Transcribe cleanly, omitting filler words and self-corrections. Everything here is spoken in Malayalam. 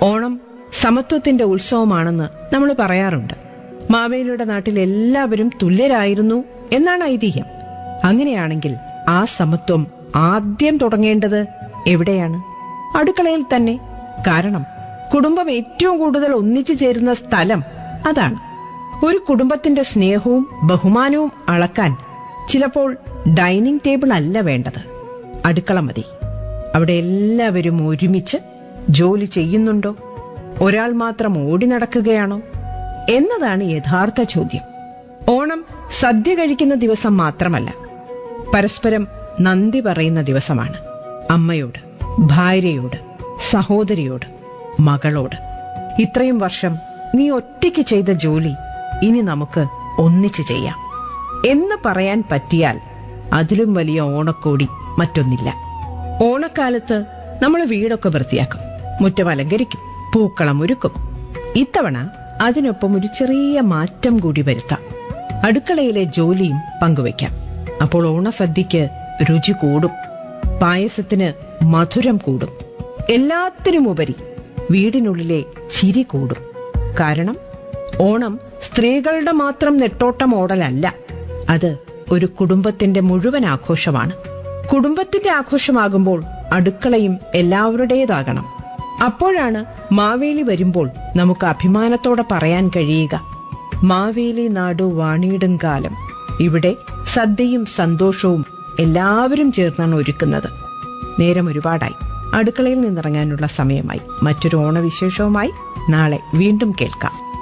ഓണം സമത്വത്തിന്റെ ഉത്സവമാണെന്ന് നമ്മൾ പറയാറുണ്ട്. മാവേലിയുടെ നാട്ടിൽ എല്ലാവരും തുല്യരായിരുന്നു എന്നാണ് ഐതിഹ്യം. അങ്ങനെയാണെങ്കിൽ ആ സമത്വം ആദ്യം തുടങ്ങേണ്ടത് എവിടെയാണ്? അടുക്കളയിൽ തന്നെ. കാരണം കുടുംബം ഏറ്റവും കൂടുതൽ ഒന്നിച്ചു ചേരുന്ന സ്ഥലം അതാണ്. ഒരു കുടുംബത്തിന്റെ സ്നേഹവും ബഹുമാനവും അളക്കാൻ ചിലപ്പോൾ ഡൈനിങ് ടേബിൾ അല്ല വേണ്ടത്, അടുക്കള മതി. അവിടെ എല്ലാവരും ഒരുമിച്ച് ജോലി ചെയ്യുന്നുണ്ടോ? ഒരാൾ മാത്രം ഓടി നടക്കുകയാണോ എന്നതാണ് യഥാർത്ഥ ചോദ്യം. ഓണം സദ്യ കഴിക്കുന്ന ദിവസം മാത്രമല്ല, പരസ്പരം നന്ദി പറയുന്ന ദിവസമാണ്. അമ്മയോട്, ഭാര്യയോട്, സഹോദരിയോട്, മകളോട്. ഇത്രയും വർഷം നീ ഒറ്റയ്ക്ക് ചെയ്ത ജോലി ഇനി നമുക്ക് ഒന്നിച്ചു ചെയ്യാം എന്ന് പറയാൻ പറ്റിയാൽ അതിലും വലിയ ഓണക്കോടി മറ്റൊന്നില്ല. ഓണക്കാലത്ത് നമ്മൾ വീടൊക്കെ വൃത്തിയാക്കും, മുറ്റം അലങ്കരിക്കും, പൂക്കളം ഒരുക്കും. ഇത്തവണ അതിനൊപ്പം ഒരു ചെറിയ മാറ്റം കൂടി വരുത്താം. അടുക്കളയിലെ ജോലിയും പങ്കുവയ്ക്കാം. അപ്പോൾ ഓണസദ്യക്ക് രുചി കൂടും, പായസത്തിന് മധുരം കൂടും, എല്ലാത്തിനുമുപരി വീടിനുള്ളിലെ ചിരി കൂടും. കാരണം ഓണം സ്ത്രീകളുടെ മാത്രം നെട്ടോട്ട മോഡലല്ല, അത് ഒരു കുടുംബത്തിന്റെ മുഴുവൻ ആഘോഷമാണ്. കുടുംബത്തിന്റെ ആഘോഷമാകുമ്പോൾ അടുക്കളയും എല്ലാവരുടേതാകണം. അപ്പോഴാണ് മാവേലി വരുമ്പോൾ നമുക്ക് അഭിമാനത്തോടെ പറയാൻ കഴിയുക, മാവേലി നാടു വാണിയിടും കാലം, ഇവിടെ സദ്യയും സന്തോഷവും എല്ലാവരും ചേർന്നാണ് ഒരുക്കുന്നത്. നേരം ഒരുപാടായി, അടുക്കളയിൽ നിന്നിറങ്ങാനുള്ള സമയമായി. മറ്റൊരു ഓണവിശേഷവുമായി നാളെ വീണ്ടും കേൾക്കാം.